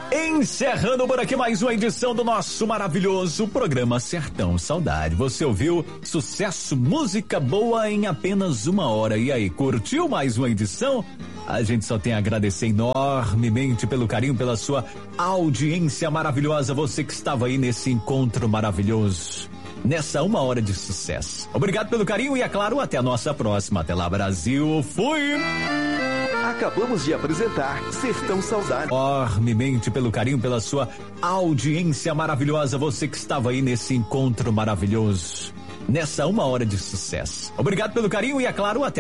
Encerrando por aqui mais uma edição do nosso maravilhoso programa Sertão Saudade. Você ouviu sucesso, música boa em apenas 1 hora. E aí, curtiu mais uma edição? A gente só tem a agradecer enormemente pelo carinho, pela sua audiência maravilhosa. Você que estava aí nesse encontro maravilhoso, nessa 1 hora de sucesso. Obrigado pelo carinho e, é claro, até a nossa próxima. Até lá, Brasil. Fui! Acabamos de apresentar Sertão Saudade. Enormemente pelo carinho, pela sua audiência maravilhosa. Você que estava aí nesse encontro maravilhoso, nessa 1 hora de sucesso. Obrigado pelo carinho e, é claro, até